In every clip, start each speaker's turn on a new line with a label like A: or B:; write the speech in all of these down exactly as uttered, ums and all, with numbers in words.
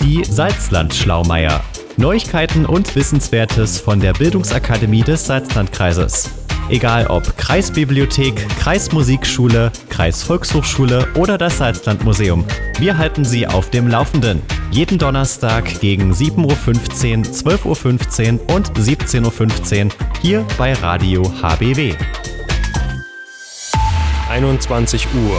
A: Die Salzland-Schlaumeier. Neuigkeiten und Wissenswertes von der Bildungsakademie des Salzlandkreises. Egal ob Kreisbibliothek, Kreismusikschule, Kreisvolkshochschule oder das Salzlandmuseum. Wir halten Sie auf dem Laufenden. Jeden Donnerstag gegen sieben Uhr fünfzehn, zwölf Uhr fünfzehn und siebzehn Uhr fünfzehn hier bei Radio H B W.
B: einundzwanzig Uhr.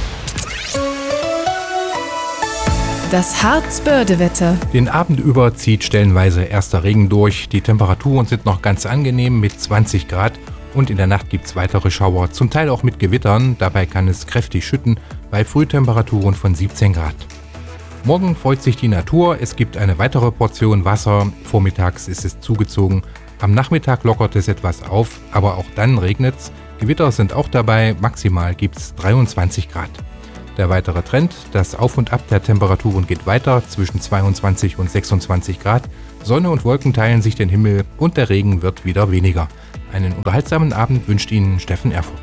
C: Das Harzbörde-Wetter.
D: Den Abend über zieht stellenweise erster Regen durch. Die Temperaturen sind noch ganz angenehm mit zwanzig Grad und in der Nacht gibt es weitere Schauer, zum Teil auch mit Gewittern. Dabei kann es kräftig schütten bei Frühtemperaturen von siebzehn Grad. Morgen freut sich die Natur, es gibt eine weitere Portion Wasser. Vormittags ist es zugezogen. Am Nachmittag lockert es etwas auf, aber auch dann regnet es. Gewitter sind auch dabei, maximal gibt es dreiundzwanzig Grad. Der weitere Trend, das Auf und Ab der Temperaturen geht weiter zwischen zweiundzwanzig und sechsundzwanzig Grad. Sonne und Wolken teilen sich den Himmel und der Regen wird wieder weniger. Einen unterhaltsamen Abend wünscht Ihnen Steffen Erfurt.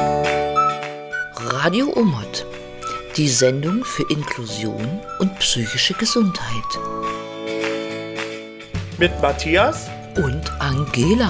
E: Radio Omot, die Sendung für Inklusion und psychische Gesundheit.
F: Mit Matthias
E: und Angela.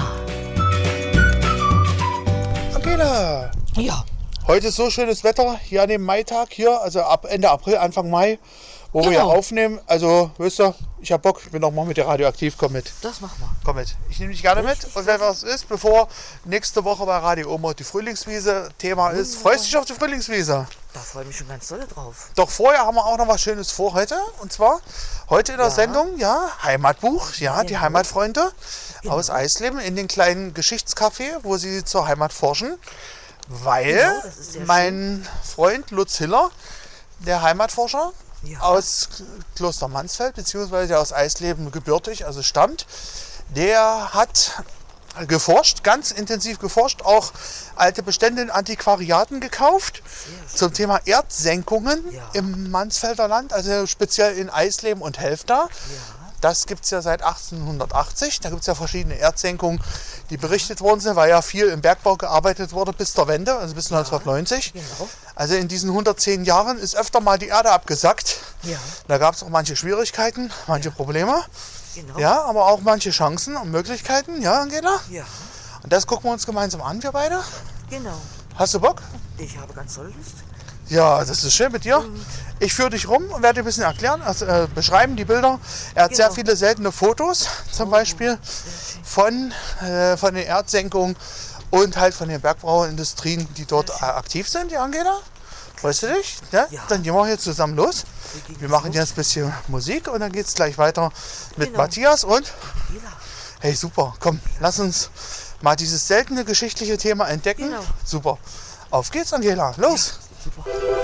F: Angela!
E: Ja.
F: Heute ist so schönes Wetter, hier an dem Maitag hier, also ab Ende April, Anfang Mai, wo genau. wir hier aufnehmen. Also, wisst ihr, ich hab Bock, ich bin noch mal mit dir radioaktiv, komm mit.
E: Das machen wir.
F: Komm mit. Ich nehme dich gerne mit. Und wenn was ist, bevor nächste Woche bei Radio Omot die Frühlingswiese Thema ist, ja. Freust du dich auf die Frühlingswiese?
E: Da freue ich mich schon ganz doll drauf.
F: Doch vorher haben wir auch noch was Schönes vor heute. Und zwar heute in der ja. Sendung, ja, Heimatbuch, ja, die Heimatfreunde genau. aus Eisleben in den kleinen Geschichtscafé, wo sie zur Heimat forschen. Weil genau, mein schön. Freund Lutz Hiller, der Heimatforscher ja. aus Kloster Mansfeld, beziehungsweise aus Eisleben gebürtig, also stammt, der hat geforscht, ganz intensiv geforscht, auch alte Bestände in Antiquariaten gekauft zum Thema Erdsenkungen ja. im Mansfelder Land, also speziell in Eisleben und Helfta. Ja. Das gibt es ja seit achtzehnhundertachtzig. Da gibt es ja verschiedene Erdsenkungen, die berichtet worden sind, weil ja viel im Bergbau gearbeitet wurde bis zur Wende, also bis neunzehnhundertneunzig. Ja, genau. Also in diesen hundertzehn Jahren ist öfter mal die Erde abgesackt. Ja. Da gab es auch manche Schwierigkeiten, manche ja. Probleme. Genau. Ja, aber auch manche Chancen und Möglichkeiten. Ja, Angela? Ja. Und das gucken wir uns gemeinsam an, wir beide.
E: Genau.
F: Hast du Bock?
E: Ich habe ganz toll Lust.
F: Ja, das ist schön mit dir. Ich führe dich rum und werde dir ein bisschen erklären, also, äh, beschreiben die Bilder. Er hat genau. sehr viele seltene Fotos, zum oh, Beispiel von, äh, von den Erdsenkungen und halt von den Bergbauindustrien, die dort äh, aktiv sind. Ja, Angela? Freust du dich? Ja? Ja. Dann gehen wir jetzt zusammen los. Wir machen jetzt ein bisschen Musik und dann geht es gleich weiter mit genau. Matthias und... Hey, super. Komm, lass uns mal dieses seltene geschichtliche Thema entdecken. Genau. Super. Auf geht's, Angela. Los. Ja. Super.